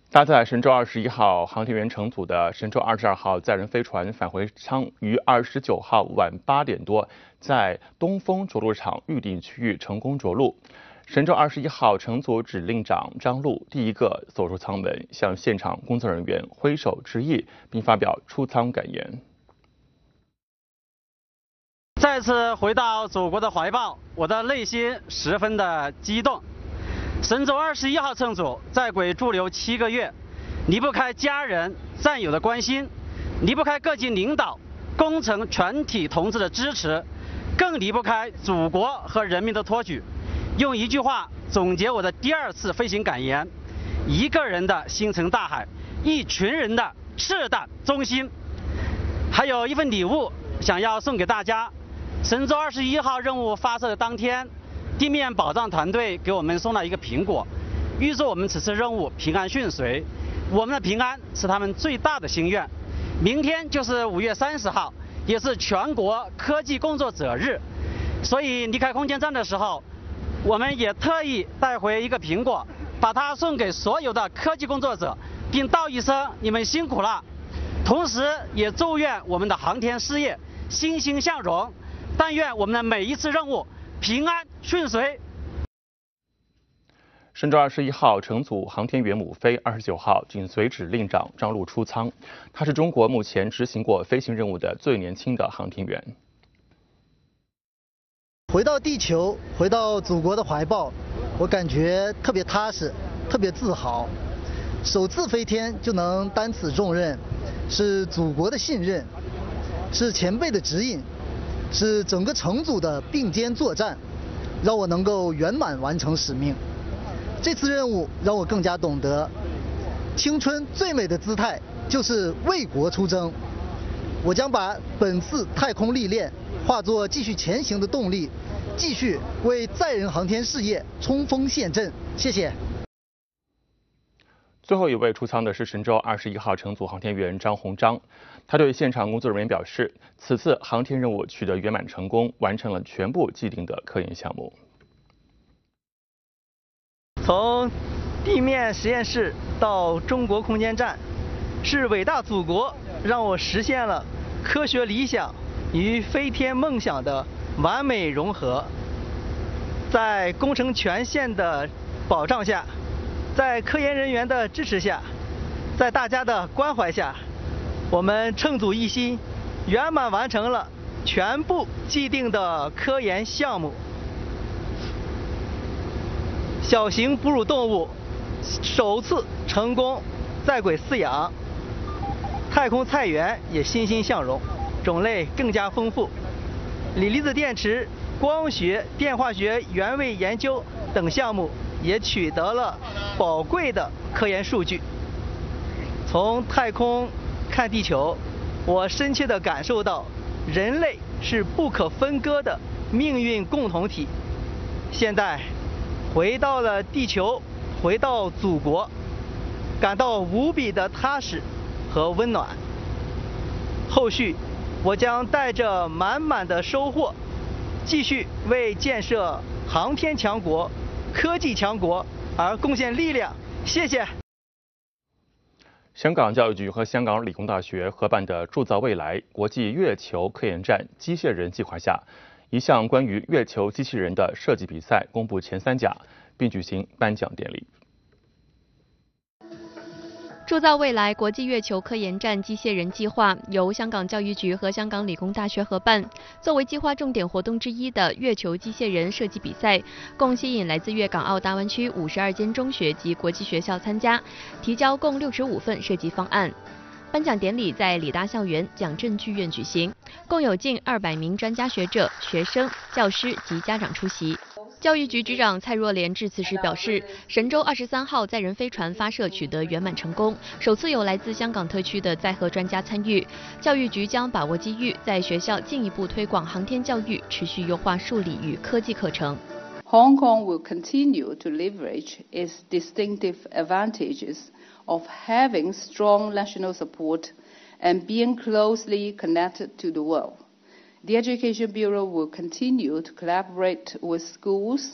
搭载神舟21号航天员乘组的神舟22号载人飞船返回舱于29号晚8点多在东风着陆场预定区域成功着陆。神舟21号乘组指令长张陆第一个走出舱门，向现场工作人员挥手致意，并发表出舱感言。 再次回到祖国的怀抱，我的内心十分的激动。神舟21号乘组在轨驻留7个月，离不开家人战友的关心，离不开各级领导工程全体同志的支持，更离不开祖国和人民的托举。用一句话总结我的第2次飞行感言：一个人的星辰大海，一群人的赤胆忠心。还有一份礼物想要送给大家。神舟21号任务发射的当天，地面保障团队给我们送了一个苹果，预祝我们此次任务平安顺遂。我们的平安是他们最大的心愿。明天就是5月30号，也是全国科技工作者日，所以离开空间站的时候，我们也特意带回一个苹果，把它送给所有的科技工作者，并道一声你们辛苦了。同时也祝愿我们的航天事业欣欣向荣，但愿我们的每一次任务平安顺遂。 神舟21号乘组航天员母飞29号紧随指令长张陆出舱，他是中国目前执行过飞行任务的最年轻的航天员。 回到地球，回到祖国的怀抱，我感觉特别踏实，特别自豪。首次飞天就能担此重任，是祖国的信任，是前辈的指引，是整个乘组的并肩作战，让我能够圆满完成使命。这次任务让我更加懂得，青春最美的姿态就是为国出征。我将把本次太空历练化作继续前行的动力，继续为载人航天事业冲锋陷阵。谢谢。 最后一位出舱的是神舟21号乘组航天员张鸿章，他对现场工作人员表示，此次航天任务取得圆满成功，完成了全部既定的科研项目。 从地面实验室到中国空间站，是伟大祖国让我实现了科学理想与飞天梦想的完美融合。在工程权限的保障下，在科研人员的支持下，在大家的关怀下，我们乘组一心，圆满完成了全部既定的科研项目。小型哺乳动物首次成功在轨饲养，太空菜园也欣欣向荣，种类更加丰富。锂离子电池、光学、电化学原位研究等项目也取得了宝贵的科研数据。从太空看地球，我深切地感受到人类是不可分割的命运共同体。现在回到了地球，回到祖国，感到无比的踏实和温暖。后续我将带着满满的收获，继续为建设航天强国、科技强国而贡献力量。谢谢。 香港教育局和香港理工大学合办的铸造未来国际月球科研站机械人计划下，一项关于月球机器人的设计比赛公布前3甲，并举行颁奖典礼。 铸造未来国际月球科研站机械人计划由香港教育局和香港理工大学合办。作为计划重点活动之一的月球机械人设计比赛，共吸引来自粤港澳大湾区52间中学及国际学校参加，提交共65份设计方案。颁奖典礼在理大校园蒋震剧院举行，共有近200名专家学者、学生、教师及家长出席。教育局局长蔡若莲致辞时表示，神舟23号载人飞船发射取得圆满成功，首次有来自香港特区的载荷专家参与。教育局将把握机遇，在学校进一步推广航天教育，持续优化数理与科技课程。 Hong Kong will continue to leverage its distinctive advantages of having strong national support and being closely connected to the world. The Education Bureau will continue to collaborate with schools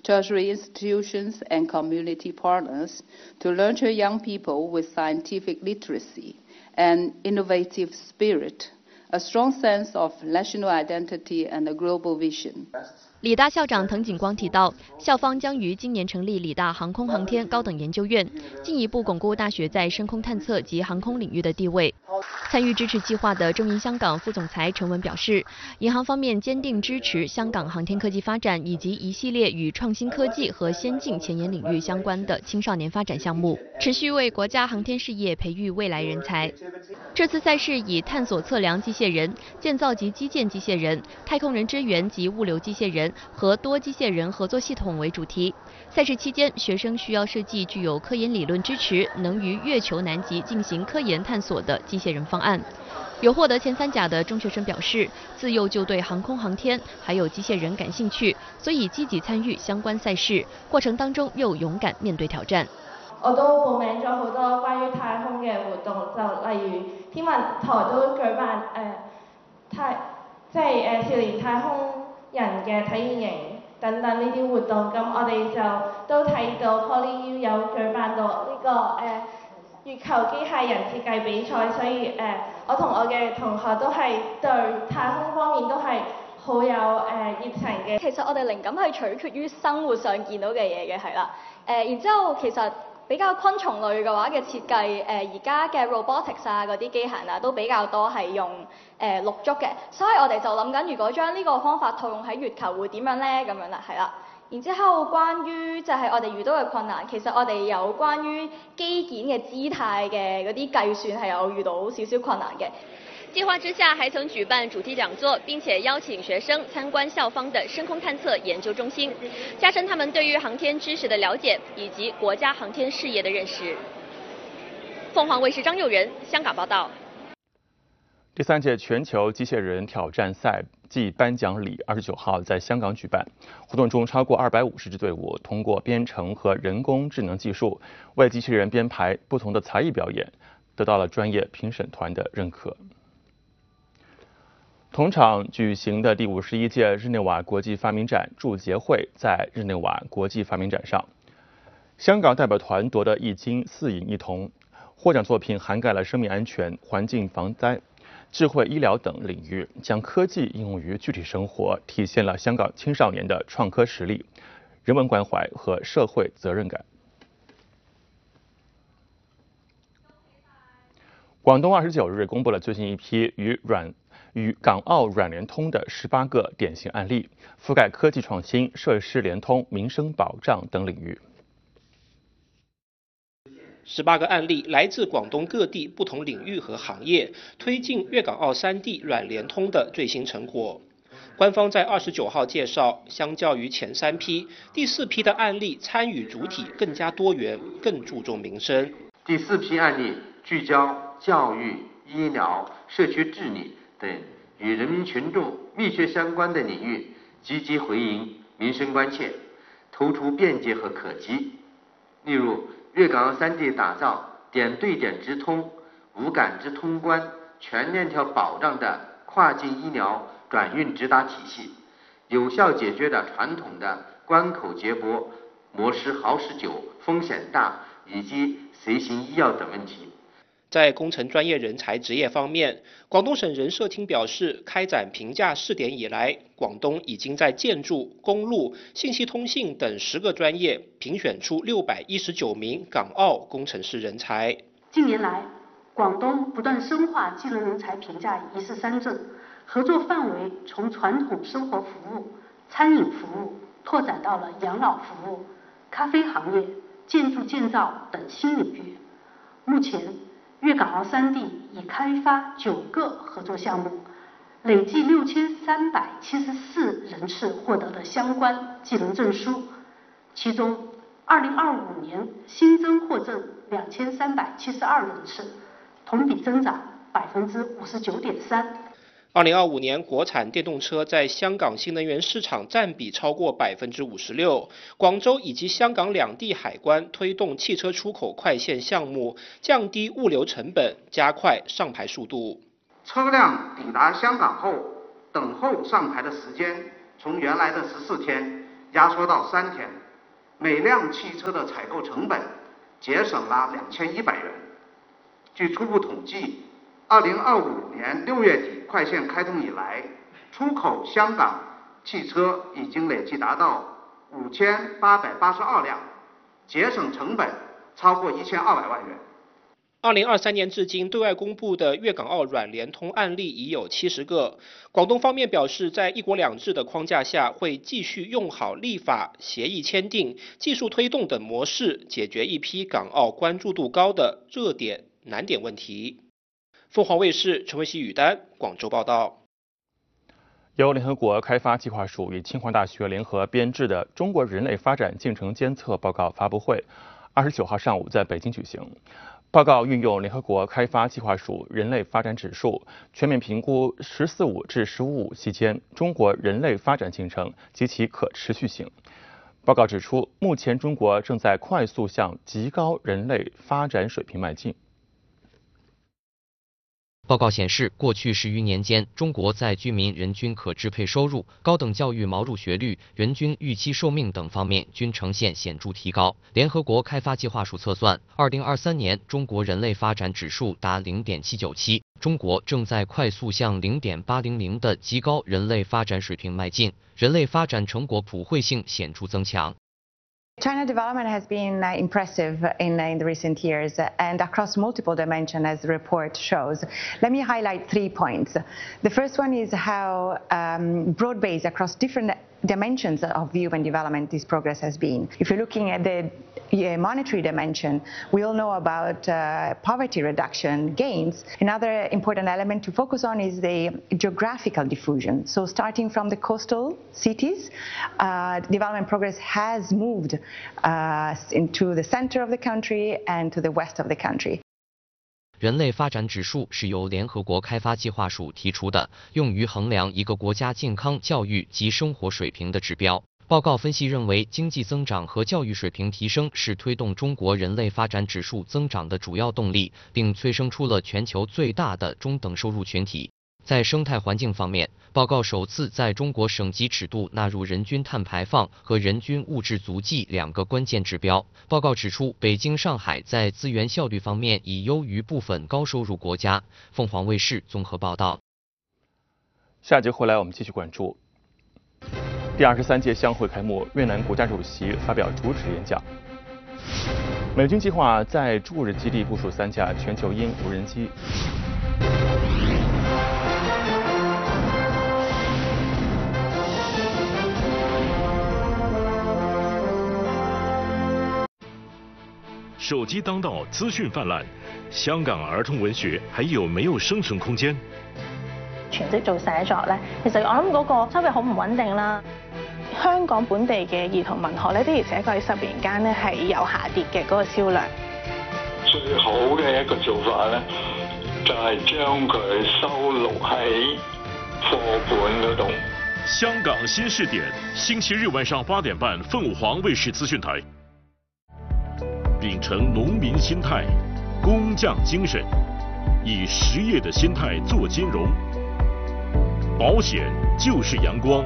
tertiary institutions, and community partners to nurture young people with scientific literacy and innovative spirit, a strong sense of national identity and a global vision. 理大校长滕景光提到，校方将于今年成立理大航空航天高等研究院，进一步巩固大学在深空探测及航空领域的地位。参与支持计划的中银香港副总裁陈文表示，银行方面坚定支持香港航天科技发展以及一系列与创新科技和先进前沿领域相关的青少年发展项目，持续为国家航天事业培育未来人才。这次赛事以探索测量机械人、建造及基建机械人、太空人支援及物流机械人和多机械人合作系统为主题。赛事期间，学生需要设计具有科研理论支持、能于月球南极进行科研探索的机械人方案。有获得前3甲的中学生表示，自幼就对航空航天还有機械人感興趣，所以積極參與相關賽事，過程當中又勇敢面對挑戰。 我都報名咗好多關於太空嘅活動，就例如天文台都舉辦少年太空人嘅體驗營等等呢啲活動。咁我哋就都睇到 PolyU 有舉辦到呢個月球機械人設計比賽，所以我同我嘅同學都係對太空方面都係好有熱情嘅。 其實我哋靈感係取決於生活上見到嘅嘢嘅，係啦。然之後其實比較昆蟲類嘅話嘅設計，而家嘅 robotics 啊嗰啲機械啊都比較多係用綠竹嘅，所以我哋就諗緊如果將呢個方法套用喺月球會點樣呢？咁樣啦，係啦。然之後關於就係我哋遇到嘅困難，其實我哋有關於機件嘅姿態嘅嗰啲計算係有遇到少少困難嘅。 計劃之下，還曾舉辦主題講座，並且邀請學生參觀校方的深空探測研究中心，加深他們對於航天知識的了解以及國家航天事業的認識。鳳凰衛視張佑仁香港報道。 第3屆全球機械人挑戰賽暨頒獎禮29號在香港舉辦，活動中超過250支隊伍通過編程和人工智能技術為機器人編排不同的才藝表演，得到了專業評審團的認可。同場舉行的第51屆日內瓦國際發明展祝捷會在日內瓦國際發明展上，香港代表團奪得1金4銀1銅，獲獎作品涵蓋了生命安全、環境防災、智慧醫療等領域，將科技應用於具體生活，體現了香港青少年的創科實力、人文關懷和社會責任感。廣東29日公布了最新一批與港澳軟聯通的18個典型案例，覆蓋科技創新、設施聯通、民生保障等領域。 18個案例來自廣東各地不同領域和行業，推進粵港澳3地軟聯通的最新成果。官方在29號介紹，相較於前3批，第4批的案例參與主體更加多元，更注重民生。 第4批案例聚焦教育、醫療、社區治理等與人民群眾密切相關的領域，積極回應民生關切，突出便捷和可及。例如，粵港澳3地打造點對點直通、無感知通關、全鏈條保障的跨境醫療轉運直達體系，有效解決了傳統的關口接駁、磨蝕好使久、風險大以及隨行醫藥等問題。 在工程專業人才職業方面，廣東省人社廳表示，開展評價試點以來，廣東已經在建築、公路、信息通信等10個專業評選出619名港澳工程師人才。 近年來，廣東不斷深化技能人才評價一視三政，合作範圍從傳統生活服務、餐飲服務拓展到了養老服務、咖啡行業、建築建造等新領域。目前，粵港澳3地已開發9個合作項目，累計6374人次獲得了相關技能證書，其中2025年新增獲證2372人次，同比增長59.3%。 2025年國產電動車在香港新能源市場佔比超過56%。廣州以及香港兩地海關推動汽車出口快線項目，降低物流成本，加快上牌速度。 車輛抵達香港後，等候上牌的時間從原來的14天壓縮到3天。 每辆汽车的采购成本节省了2100元。据初步统计，2025年6月底快线开通以来，出口香港汽车已经累计达到5882辆，节省成本超过1200万元。 2023年至今，对外公布的粤港澳软联通案例已有70个。广东方面表示，在一国两制的框架下，会继续用好立法、协议签订、技术推动等模式，解决一批港澳关注度高的热点、难点问题。凤凰卫视陈维熙、宇丹广州报道。 由联合国开发计划署与清华大学联合编制的《中国人类发展进程监测报告》发布会，29号上午在北京举行。报告运用联合国开发计划署人类发展指数，全面评估“十四五”至“十五五”期间中国人类发展进程及其可持续性。报告指出，目前中国正在快速向极高人类发展水平迈进。 报告显示，过去10余年间，中国在居民人均可支配收入、高等教育毛入学率、人均预期寿命等方面均呈现显著提高。联合国开发计划署测算，2023年中国人类发展指数达0.797，中国正在快速向0.800的极高人类发展水平迈进，人类发展成果普惠性显著增强。 China development has been impressive in the recent years and across multiple dimensions, as the report shows. Let me highlight 3 points. The first one is how broad-based across different dimensions of human development this progress has been. If you're looking at the monetary dimension, we all know about poverty reduction gains. Another important element to focus on is the geographical diffusion. So starting from the coastal cities, development progress has moved into the center of the country and to the west of the country. 人类发展指数是由联合国开发计划署提出的，用于衡量一个国家健康、教育及生活水平的指标。报告分析认为，经济增长和教育水平提升是推动中国人类发展指数增长的主要动力，并催生出了全球最大的中等收入群体。在生态环境方面，报告首次在中国省级尺度纳入人均碳排放和人均物质足迹2个关键指标。报告指出，北京、上海在资源效率方面已优于部分高收入国家。凤凰卫视综合报道。 下节回来我们继续关注。第23届乡会开幕，越南国家主席发表主旨演讲。美军计划在驻日基地部署3架全球鹰无人机。 手機當道，資訊泛濫，香港兒童文學還有沒有生存空間？ 全職做寫作咧，其實我諗嗰個收入好唔穩定啦。香港本地嘅兒童文學咧，的而且確喺10年間咧係有下跌嘅嗰個銷量。 最好嘅一個做法咧，就係將佢收錄喺課本嗰度。 香港新視點，星期日晚上8點半，鳳凰衛視資訊台。秉承農民心態，工匠精神，以實業的心態做金融。保險就是陽光，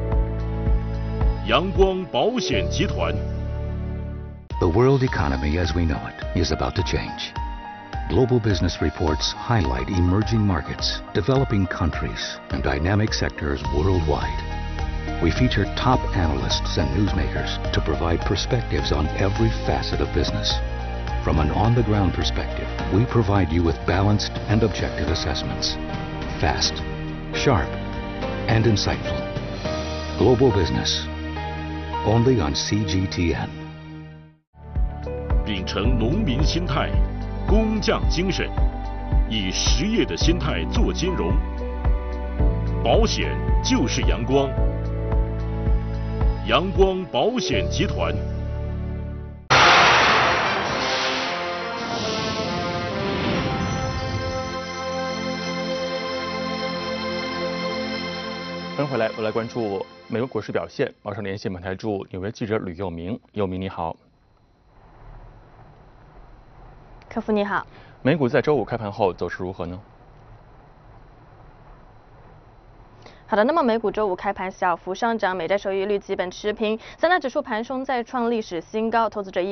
陽光保險集團。 The world economy as we know it is about to change. Global business reports highlight emerging markets, developing countries, and dynamic sectors worldwide. We feature top analysts and newsmakers to provide perspectives on every facet of business. From an on-the-ground perspective, we provide you with balanced and objective assessments. Fast, sharp, and insightful. Global Business. Only on CGTN. 秉承農民心態，工匠精神，以實業的心態做金融。保險就是陽光。陽光保險集團。 欢迎回来，我来关注美国股市表现。马上连线本台驻纽约记者吕佑明，佑明你好。 客服你好。 美股在周五开盘后走势如何呢？ 好的，那么美股周五开盘小幅上涨，美债收益率基本持平，三大指数盘中再创历史新高，投资者